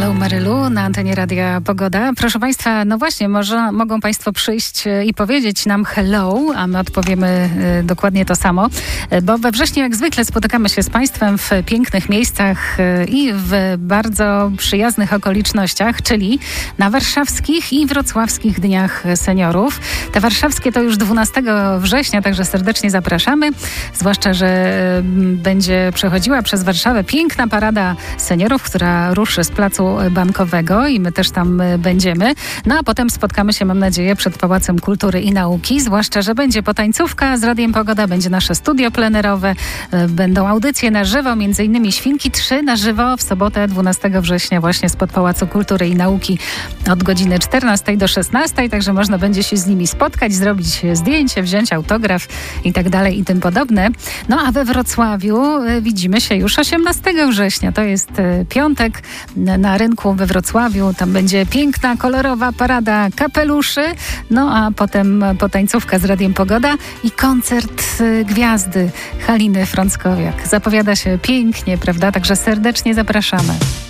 Hello Marylu na antenie Radia Pogoda. Proszę Państwa, no właśnie, mogą Państwo przyjść i powiedzieć nam hello, a my odpowiemy dokładnie to samo, bo we wrześniu jak zwykle spotykamy się z Państwem w pięknych miejscach i w bardzo przyjaznych okolicznościach, czyli na warszawskich i wrocławskich Dniach Seniorów. Te warszawskie to już 12 września, także serdecznie zapraszamy, zwłaszcza, że będzie przechodziła przez Warszawę piękna parada seniorów, która ruszy z Placu Bankowego i my też tam będziemy. No a potem spotkamy się, mam nadzieję, przed Pałacem Kultury i Nauki, zwłaszcza, że będzie potańcówka z Radiem Pogoda, będzie nasze studio plenerowe, będą audycje na żywo, między innymi Świnki 3 na żywo w sobotę 12 września właśnie spod Pałacu Kultury i Nauki od godziny 14 do 16, także można będzie się z nimi spotkać, zrobić zdjęcie, wziąć autograf i tak dalej i tym podobne. No a we Wrocławiu widzimy się już 18 września, to jest piątek na rynku we Wrocławiu. Tam będzie piękna, kolorowa parada kapeluszy, no a potem potańcówka z Radiem Pogoda i koncert gwiazdy Haliny Frąckowiak. Zapowiada się pięknie, prawda? Także serdecznie zapraszamy.